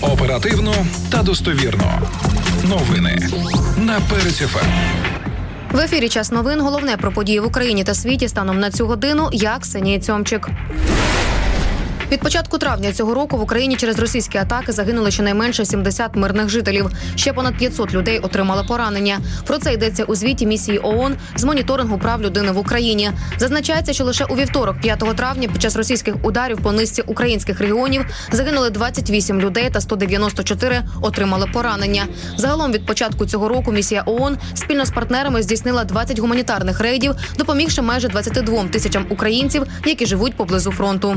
Оперативно та достовірно. Новини на Перець ФМ. В ефірі «Час новин». Головне про події в Україні та світі станом на цю годину. Я Ксенія Цьомчик. Від початку травня цього року в Україні через російські атаки загинули щонайменше 70 мирних жителів. Ще понад 500 людей отримали поранення. Про це йдеться у звіті місії ООН з моніторингу прав людини в Україні. Зазначається, що лише у вівторок, 5 травня, під час російських ударів по низці українських регіонів загинули 28 людей та 194 отримали поранення. Загалом від початку цього року місія ООН спільно з партнерами здійснила 20 гуманітарних рейдів, допомігши майже 22 тисячам українців, які живуть поблизу фронту.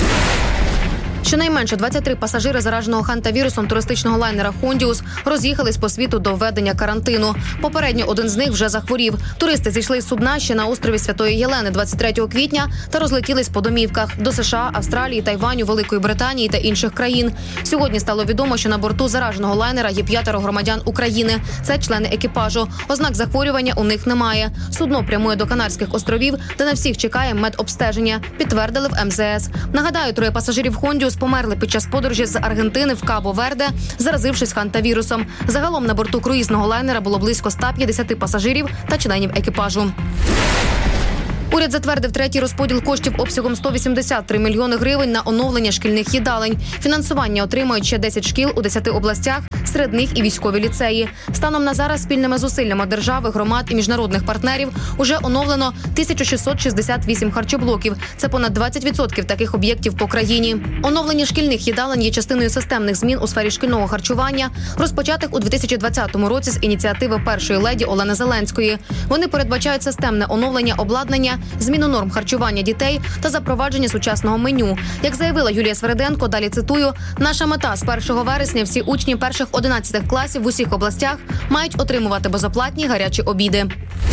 Щонайменше 23 пасажири зараженого хантавірусом туристичного лайнера «Хондіус» роз'їхались по світу до введення карантину. Попередньо один з них вже захворів. Туристи зійшли з судна ще на острові Святої Єлени 23 квітня та розлетілись по домівках до США, Австралії, Тайваню, Великої Британії та інших країн. Сьогодні стало відомо, що на борту зараженого лайнера є 5 громадян України. Це члени екіпажу. Ознак захворювання у них немає. Судно прямує до Канарських островів, де на всіх чекає медобстеження, підтвердили в МЗС. Нагадаю, 3 пасажирів «Хондіус» померли під час подорожі з Аргентини в Кабо-Верде, заразившись хантавірусом. Загалом на борту круїзного лайнера було близько 150 пасажирів та членів екіпажу. Уряд затвердив третій розподіл коштів обсягом 183 мільйони гривень на оновлення шкільних їдалень. Фінансування отримають ще 10 шкіл у 10 областях, серед них і військові ліцеї. Станом на зараз спільними зусиллями держави, громад і міжнародних партнерів уже оновлено 1668 харчоблоків. Це понад 20% таких об'єктів по країні. Оновлення шкільних їдалень є частиною системних змін у сфері шкільного харчування, розпочатих у 2020 році з ініціативи першої леді Олени Зеленської. Вони передбачають системне оновлення обладнання, зміну норм харчування дітей та запровадження сучасного меню. Як заявила Юлія Свериденко, далі цитую, «Наша мета – з 1 вересня всі учні перших 11 класів в усіх областях мають отримувати безоплатні гарячі обіди».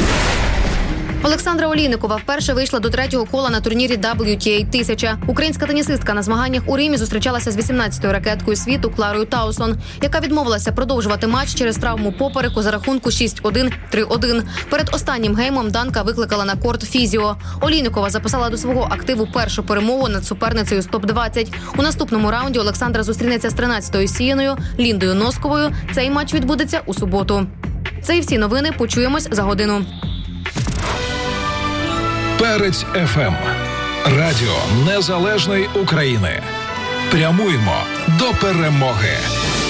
Олександра Олійникова вперше вийшла до 3-го кола на турнірі WTA 1000. Українська тенісистка на змаганнях у Римі зустрічалася з 18-ю ракеткою світу Кларою Таусон, яка відмовилася продовжувати матч через травму попереку за рахунку 6-1, 3-1. Перед останнім геймом данка викликала на корт фізіо. Олійникова записала до свого активу першу перемогу над суперницею з топ-20. У наступному раунді Олександра зустрінеться з 13-ю сіяною Ліндою Носковою. Цей матч відбудеться у суботу. Це і всі новини. Почуємось за годину. Перець ФМ. Радіо Незалежної України. Прямуємо до перемоги.